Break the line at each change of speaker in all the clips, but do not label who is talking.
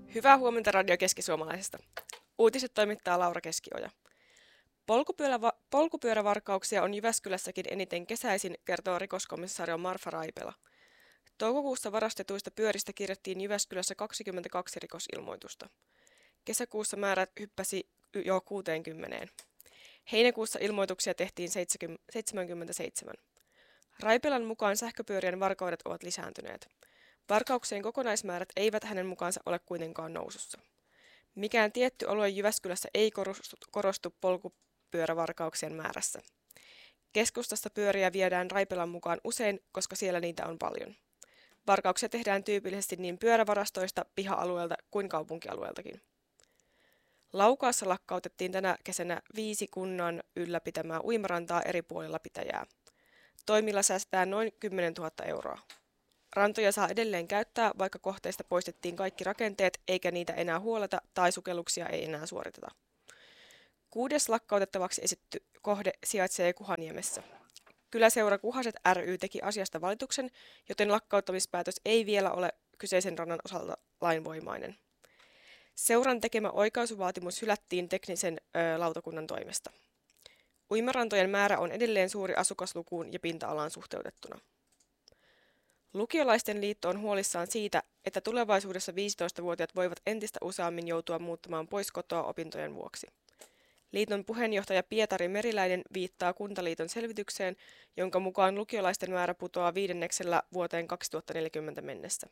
Hyvää huomenta Radio Keski-Suomalaisesta. Uutiset toimittaa Laura Keskioja. Polkupyörävarkauksia on Jyväskylässäkin eniten kesäisin, kertoo rikoskomissario Marfa Raipela. Toukokuussa varastetuista pyöristä kirjattiin Jyväskylässä 22 rikosilmoitusta. Kesäkuussa määrä hyppäsi jo 60. Heinäkuussa ilmoituksia tehtiin 77. Raipelan mukaan sähköpyörien varkaudet ovat lisääntyneet. Varkauksien kokonaismäärät eivät hänen mukaansa ole kuitenkaan nousussa. Mikään tietty alue Jyväskylässä ei korostu polkupyörävarkauksien määrässä. Keskustasta pyöriä viedään Raipelan mukaan usein, koska siellä niitä on paljon. Varkauksia tehdään tyypillisesti niin pyörävarastoista, piha-alueelta kuin kaupunkialueeltakin. Laukaassa lakkautettiin tänä kesänä 5 kunnan ylläpitämää uimarantaa eri puolilla pitäjää. Toimilla säästetään noin 10 000 euroa. Rantoja saa edelleen käyttää, vaikka kohteista poistettiin kaikki rakenteet, eikä niitä enää huoleta tai sukelluksia ei enää suoriteta. 6. lakkautettavaksi esitetty kohde sijaitsee Kuhaniemessä. Kyläseura Kuhaset ry teki asiasta valituksen, joten lakkauttamispäätös ei vielä ole kyseisen rannan osalta lainvoimainen. Seuran tekemä oikaisuvaatimus hylättiin teknisen lautakunnan toimesta. Uimarantojen määrä on edelleen suuri asukaslukuun ja pinta-alaan suhteutettuna. Lukiolaisten liitto on huolissaan siitä, että tulevaisuudessa 15-vuotiaat voivat entistä useammin joutua muuttamaan pois kotoa opintojen vuoksi. Liiton puheenjohtaja Pietari Meriläinen viittaa Kuntaliiton selvitykseen, jonka mukaan lukiolaisten määrä putoaa 5 vuoteen 2040 mennessä.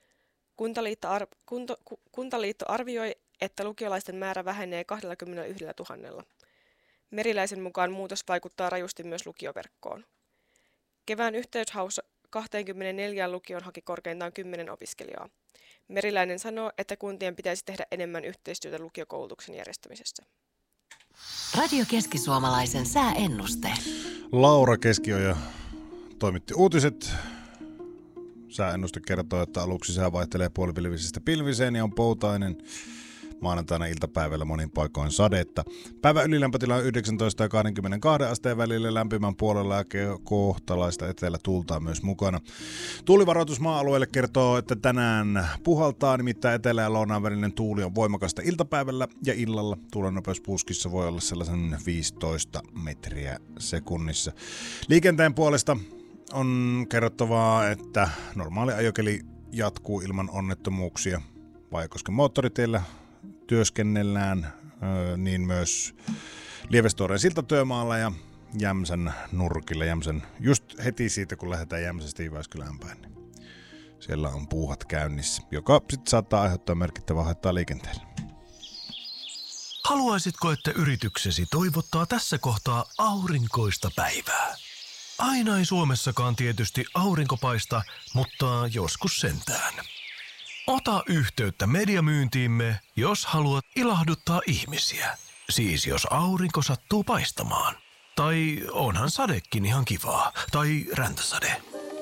Kuntaliitto arvioi, että lukiolaisten määrä vähenee 21 000. Meriläisen mukaan muutos vaikuttaa rajusti myös lukioverkkoon. Kevään yhteyshaussa 24 lukioon haki korkeintaan 10 opiskelijaa. Meriläinen sanoo, että kuntien pitäisi tehdä enemmän yhteistyötä lukiokoulutuksen järjestämisessä.
Radio Keski-Suomalaisen sääennuste.
Laura Keskioja toimitti uutiset. Sääennuste kertoo, että aluksi sää vaihtelee puolipilvisestä pilviseen ja on poutainen. Maanantaina iltapäivällä monin paikoin sadetta. Päivän ylilämpötila on 19 ja 22 asteen välillä, lämpimän puolella ja kohtalaista etelä tuultaa myös mukana. Tuulivaroitus maa-alueelle kertoo, että tänään puhaltaa, nimittäin etelä- ja lounaan välinen tuuli on voimakasta iltapäivällä ja illalla. Tuulennopeus puskissa voi olla sellaisen 15 metriä sekunnissa. Liikenteen puolesta on kerrottavaa, että normaali ajokeli jatkuu ilman onnettomuuksia. Vajakosken moottoritiellä työskennellään, niin myös Lievestooreen siltatyömaalla ja Jämsän nurkilla. Just heti siitä, kun lähdetään Jämsästä Jyväskylään päin, niin siellä on puuhat käynnissä, joka sitten saattaa aiheuttaa merkittävää haittaa liikenteelle.
Haluaisitko, että yrityksesi toivottaa tässä kohtaa aurinkoista päivää? Aina ei Suomessakaan tietysti aurinko paista, mutta joskus sentään. Ota yhteyttä mediamyyntiimme, jos haluat ilahduttaa ihmisiä. Siis jos aurinko sattuu paistamaan. Tai onhan sadekin ihan kivaa. Tai räntäsade.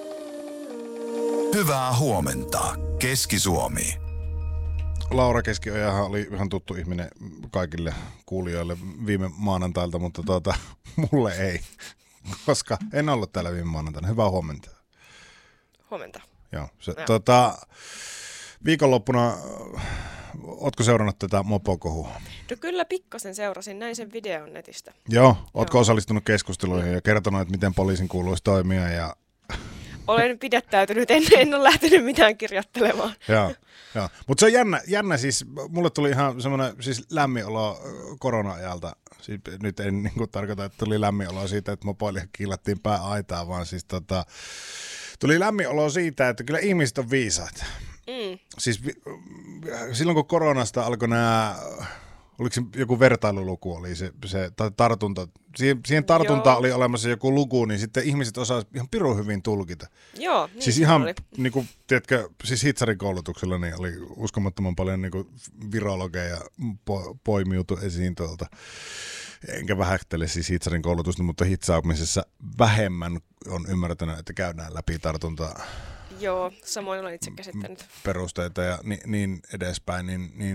Hyvää huomenta, Keski-Suomi.
Laura Keskiojahan oli ihan tuttu ihminen kaikille kuulijoille viime maanantailta, mutta mulle ei. Koska en ollut täällä viime maanantaina. Hyvää huomenta.
Huomenta.
Joo, viikonloppuna, ootko seurannut tätä mopokohua?
No kyllä pikkasen seurasin, näin sen videon netistä.
Joo, ootko osallistunut keskusteluihin ja kertonut, että miten poliisin kuuluisi toimia? Ja...
Olen pidättäytynyt, en ole lähtenyt mitään kirjoittelemaan.
Joo. Mutta se on jännä siis, mulle tuli ihan semmoinen siis lämmin olo korona-ajalta. Siis nyt en niin kuin tarkoita, että tuli lämmin olo siitä, että mopoilijat kiilattiin pää aitaan, vaan siis tuli lämmin olo siitä, että kyllä ihmiset on viisaat. Siis silloin kun koronasta alkoi nämä, oliko se joku vertailuluku, oli se tartunta, siihen tartuntaan oli olemassa joku luku, niin sitten ihmiset osasivat ihan pirun hyvin tulkita.
Joo, niin
siis ihan niin kuin, tiedätkö, siis hitsarin koulutuksella niin oli uskomattoman paljon niin kuin virologeja poimiutu esiin tuolta. Enkä vähättele siis hitsarin koulutusta, mutta hitsaamisessa vähemmän on ymmärtänyt, että käydään läpi tartuntaa.
Joo, samoin olen itse käsittänyt.
Perusteita ja niin edespäin,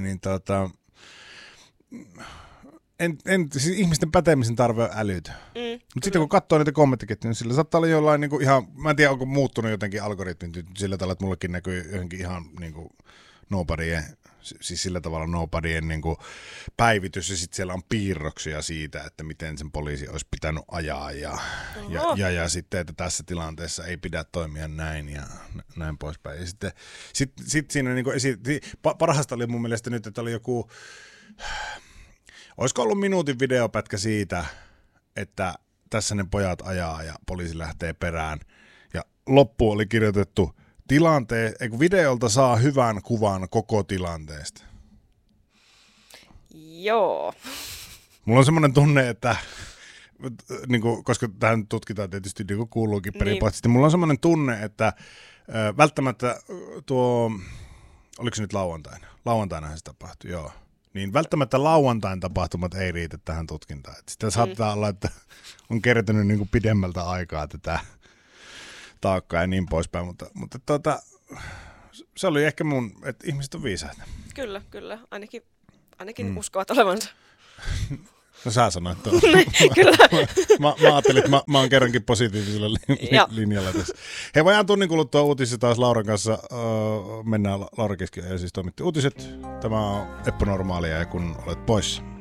siis ihmisten pätemisen tarve on älytön. Mutta sitten kun katsoo niitä kommenttiketjuja, niin sillä saattaa olla jollain niin kuin ihan, mä en tiedä onko muuttunut jotenkin algoritmit sillä tavalla, että mullekin näkyy johonkin ihan niin kuin nobodyjen, siis sillä tavalla nobodyjen niin kuin päivitys, ja sitten siellä on piirroksia siitä, että miten sen poliisi olisi pitänyt ajaa, ja sitten, että tässä tilanteessa ei pidä toimia näin, ja näin poispäin. Ja sitten siinä niin kuin parhaasta oli mun mielestä nyt, että oli joku, olisiko ollut minuutin videopätkä siitä, että tässä ne pojat ajaa ja poliisi lähtee perään, ja loppu oli kirjoitettu videolta saa hyvän kuvan koko tilanteesta.
Joo.
Mulla on semmoinen tunne, että niin kuin, koska tähän tutkitaan tietysti niin kuin kuuluukin peripaatisesti, mulla on semmoinen tunne, että välttämättä oliko se nyt lauantaina? Lauantainahan se tapahtui, joo. Niin välttämättä lauantain tapahtumat ei riitä tähän tutkintaan. Että sitä saattaa olla, että on kertynyt niin kuin pidemmältä aikaa tätä taakkaa ja niin poispäin, mutta se oli ehkä että ihmiset on viisaita.
Kyllä. Ainakin uskovat olevansa.
No sä sanoit tuon.
Kyllä.
Mä ajattelin, että mä oon kerrankin positiivisella linjalla tässä. Hei, vajaan tunnin kuluttua uutisista taas Lauran kanssa. Mennään Laura Keskioja ja siis toimitti uutiset. Tämä on Eppu Normaalia ja kun olet poissa.